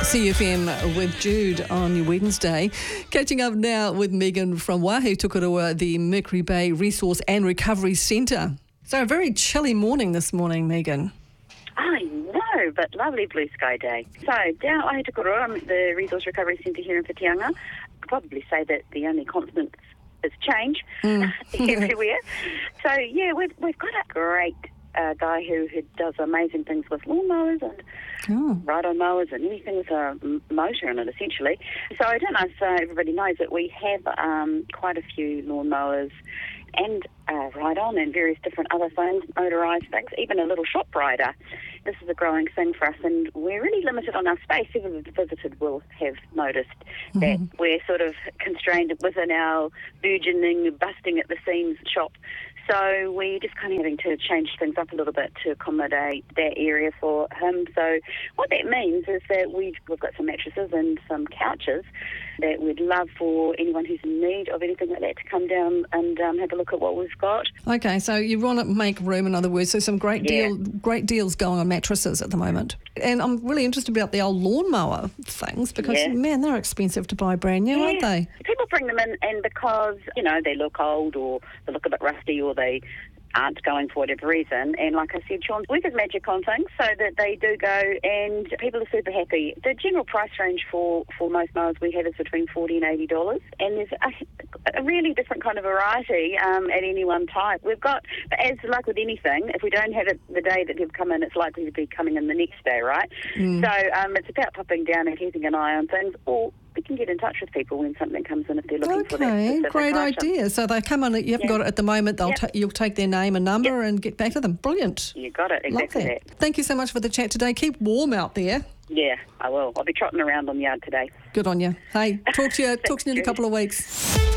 CFM with Jude on your Wednesday. Catching up now with Megan from Waihe Tukurua, the Mercury Bay Resource and Recovery Centre. So a very chilly morning this morning, Megan. I know, but lovely blue sky day. So down at Waihe Tukurua, I'm at the Resource Recovery Centre here in Whitianga. I'd probably say that the only constant is change everywhere. So yeah, we've got a great guy who does amazing things with lawnmowers and ride-on mowers and anything with a motor in it, essentially. So I don't know if everybody knows that we have quite a few lawnmowers and ride-on and various different other things, motorised things, even a little shop rider. This is a growing thing for us, and we're really limited on our space. Even the visited will have noticed that we're sort of constrained within our burgeoning, busting at the seams shop. So we're just kind of having to change things up a little bit to accommodate that area for him. So what that means is that we've got some mattresses and some couches that we'd love for anyone who's in need of anything like that to come down and have a look at what we've got. Okay, so you want to make room, in other words, so some great deals going on mattresses at the moment. And I'm really interested about the old lawnmower things because, man, they're expensive to buy brand new, aren't they? People bring them in and because, you know, they look old or they look a bit rusty or they aren't going for whatever reason. And like I said, Sean, we could magic on things so that they do go and people are super happy. The general price range for most mowers we have is between $40 and $80. And there's a really different kind of variety at any one type. We've got, as like with anything, if we don't have it the day that they've come in, it's likely to be coming in the next day, right? So it's about popping down and keeping an eye on things, or we can get in touch with people when something comes in if they're looking for that specific great item. idea. So they come on, you haven't got it at the moment, you'll take their name and number and get back to them. Brilliant. You got it, exactly that. Thank you so much for the chat today. Keep warm out there. Yeah, I will. I'll be trotting around on the yard today. Good on you. Hey, talk to you in a couple of weeks.